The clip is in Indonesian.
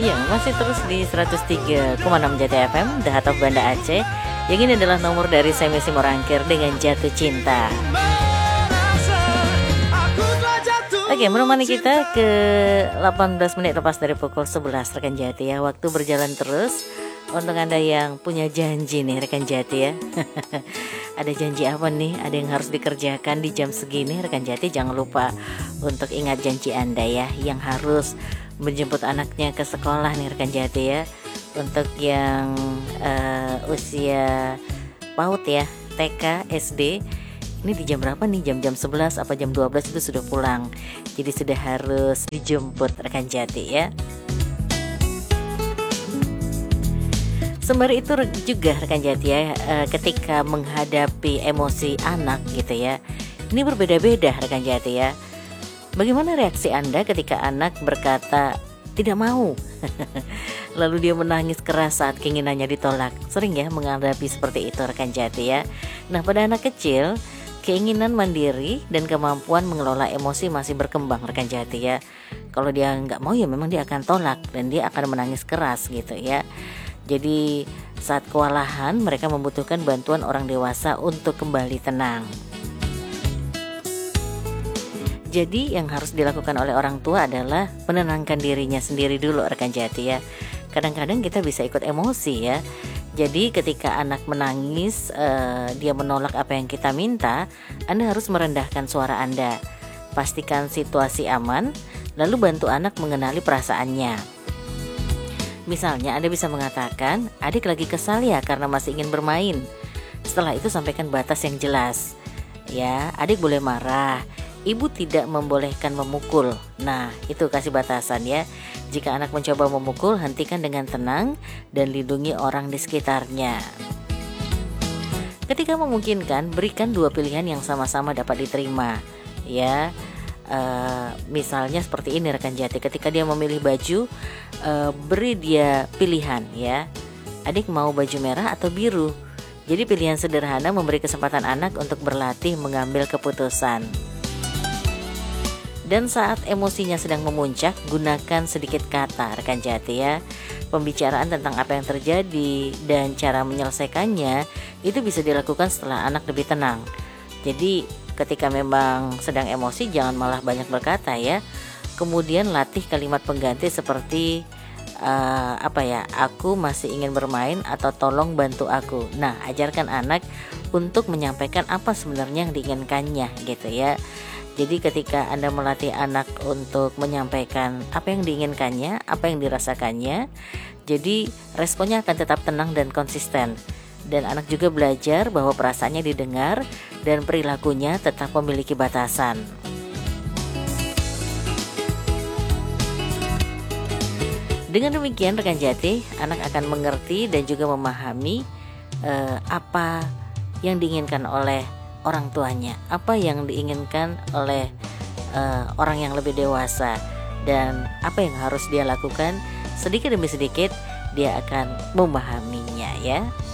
Iya, masih terus di 103,6 Jati FM, The Heart of Banda Aceh. Yang ini adalah nomor dari Semi Simorangkir dengan Jatuh Cinta. Oke, menemani kita ke 18 menit lepas dari pukul 11 rekan Jati ya. Waktu berjalan terus. Untuk Anda yang punya janji nih rekan Jati ya. Ada janji apa nih? Ada yang harus dikerjakan di jam segini rekan Jati. Jangan lupa untuk ingat janji Anda ya, yang harus menjemput anaknya ke sekolah nih rekan Jati ya. Untuk yang usia PAUD ya, TK, SD, ini di jam berapa nih? Jam 11 apa jam 12 itu sudah pulang. Jadi sudah harus dijemput rekan Jati ya. Sembari itu juga rekan Jati ya, ketika menghadapi emosi anak gitu ya, ini berbeda-beda rekan Jati ya. Bagaimana reaksi Anda ketika anak berkata tidak mau lalu dia menangis keras saat keinginannya ditolak? Sering ya menghadapi seperti itu rekan Jati ya. Nah, pada anak kecil keinginan mandiri dan kemampuan mengelola emosi masih berkembang rekan Jati ya. Kalau dia nggak mau ya memang dia akan tolak dan dia akan menangis keras gitu ya. Jadi saat kewalahan mereka membutuhkan bantuan orang dewasa untuk kembali tenang. Jadi yang harus dilakukan oleh orang tua adalah menenangkan dirinya sendiri dulu rekan Jati ya. Kadang-kadang kita bisa ikut emosi ya. Jadi ketika anak menangis, dia menolak apa yang kita minta, Anda harus merendahkan suara Anda. Pastikan situasi aman, lalu bantu anak mengenali perasaannya. Misalnya Anda bisa mengatakan, adik lagi kesal ya karena masih ingin bermain. Setelah itu sampaikan batas yang jelas. Ya, adik boleh marah, ibu tidak membolehkan memukul. Nah, itu kasih batasan ya. Jika anak mencoba memukul, hentikan dengan tenang dan lindungi orang di sekitarnya. Ketika memungkinkan, berikan dua pilihan yang sama-sama dapat diterima. Ya, misalnya seperti ini rekan Jati, ketika dia memilih baju, beri dia pilihan ya, adik mau baju merah atau biru. Jadi pilihan sederhana memberi kesempatan anak untuk berlatih mengambil keputusan. Dan saat emosinya sedang memuncak, gunakan sedikit kata rekan Jati ya. Pembicaraan tentang apa yang terjadi dan cara menyelesaikannya itu bisa dilakukan setelah anak lebih tenang. Jadi ketika memang sedang emosi jangan malah banyak berkata ya. Kemudian latih kalimat pengganti seperti aku masih ingin bermain atau tolong bantu aku. Nah, ajarkan anak untuk menyampaikan apa sebenarnya yang diinginkannya gitu ya. Jadi ketika Anda melatih anak untuk menyampaikan apa yang diinginkannya, apa yang dirasakannya, jadi responnya akan tetap tenang dan konsisten. Dan anak juga belajar bahwa perasaannya didengar dan perilakunya tetap memiliki batasan. Dengan demikian rekan Jati, anak akan mengerti dan juga memahami apa yang diinginkan oleh orang tuanya, apa yang diinginkan oleh orang yang lebih dewasa, dan apa yang harus dia lakukan. Sedikit demi sedikit dia akan memahaminya ya.